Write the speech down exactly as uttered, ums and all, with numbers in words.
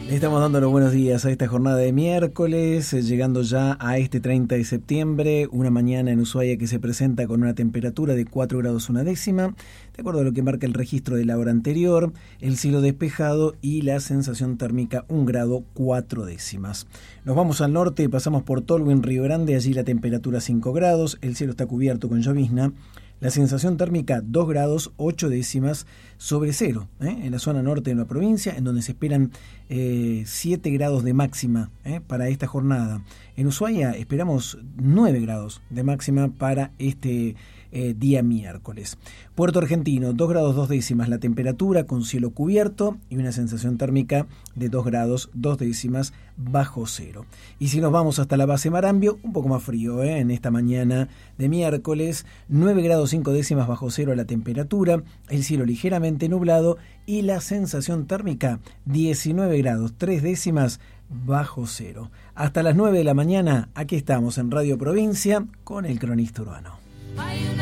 Le estamos dando los buenos días a esta jornada de miércoles, eh, llegando ya a este treinta de septiembre, una mañana en Ushuaia que se presenta con una temperatura de cuatro grados una décima, de acuerdo a lo que marca el registro de la hora anterior, el cielo despejado y la sensación térmica un grado cuatro décimas. Nos vamos al norte, pasamos por Tolwyn, Río Grande, allí la temperatura cinco grados, el cielo está cubierto con llovizna. La sensación térmica dos grados ocho décimas sobre cero, ¿eh? en la zona norte de la provincia, en donde se esperan eh, siete grados de máxima ¿eh? para esta jornada. En Ushuaia esperamos nueve grados de máxima para este eh, día miércoles. Puerto Argentino, dos grados dos décimas la temperatura con cielo cubierto y una sensación térmica de dos grados dos décimas bajo cero. Y si nos vamos hasta la base Marambio, un poco más frío ¿eh? en esta mañana de miércoles, nueve grados cinco décimas bajo cero la temperatura, el cielo ligeramente nublado y la sensación térmica diecinueve grados tres décimas bajo cero. Hasta las nueve de la mañana, aquí estamos en Radio Provincia con el Cronista Urbano.